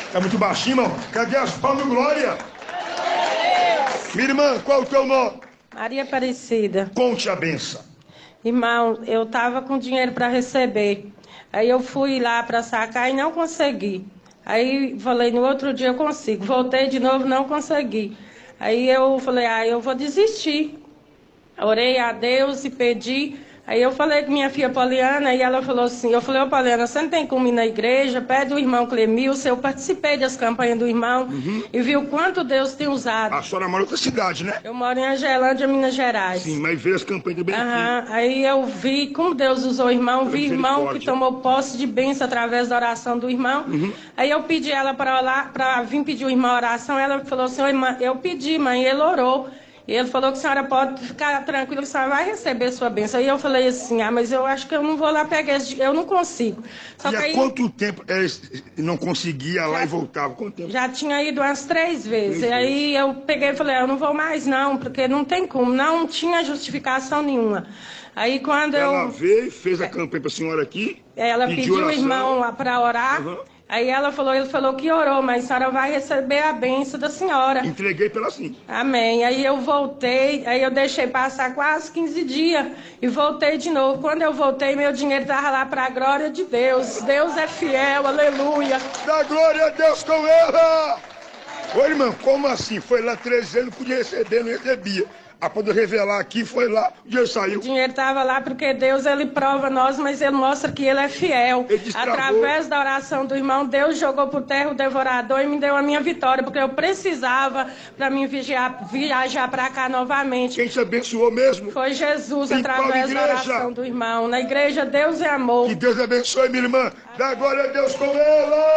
Tá muito baixinho, irmão. Cadê as palmas, glória? Minha irmã, qual é o teu nome? Maria Aparecida. Conte a benção. Irmão, eu tava com dinheiro para receber. Aí eu fui lá para sacar e não consegui. Aí falei, no outro dia eu consigo. Voltei de novo, não consegui. Aí eu falei, eu vou desistir. Orei a Deus e pedi. Aí eu falei com minha filha Poliana e ela falou assim, eu falei, Poliana, você não tem como ir na igreja? Pede o irmão Clemilson. Eu participei das campanhas do irmão e vi o quanto Deus tem usado. A senhora mora em outra cidade, né? Eu moro em Angelândia, Minas Gerais. Sim, mas veio as campanhas do Benfica. Aí eu vi como Deus usou o irmão, vi irmão que tomou posse de bênção através da oração do irmão. Aí eu pedi ela para vir pedir o irmão oração. Ela falou assim, irmã, eu pedi, mãe, e ele orou. E ele falou que a senhora pode ficar tranquila, que a senhora vai receber sua bênção. Aí eu falei assim, mas eu acho que eu não vou lá pegar esse... Eu não consigo. Só E que há aí, quanto tempo não conseguia lá e voltava? Quanto tempo? já tinha ido umas 3 vezes. E aí eu peguei e falei, eu não vou mais não, porque não tem como. Não tinha justificação nenhuma. Aí quando Ela veio, fez a campanha para a senhora aqui. Ela pediu o irmão lá para orar. Aí ele falou que orou, mas a senhora vai receber a bênção da senhora. Entreguei pela sim. Amém. Aí eu voltei, aí eu deixei passar quase 15 dias e voltei de novo. Quando eu voltei, meu dinheiro estava lá para a glória de Deus. Deus é fiel, aleluia. Dá glória a Deus com ela! Ô irmão, como assim? Foi lá 13 anos, podia receber, não recebia. A poder revelar aqui, foi lá, o dinheiro saiu. O dinheiro estava lá porque Deus, ele prova nós, mas ele mostra que ele é fiel. Através da oração do irmão, Deus jogou por terra o devorador e me deu a minha vitória, porque eu precisava para mim viajar para cá novamente. Quem te abençoou mesmo? Foi Jesus, através da oração do irmão. Na igreja, Deus é amor. Que Deus abençoe, minha irmã. Dá glória a Deus com ela.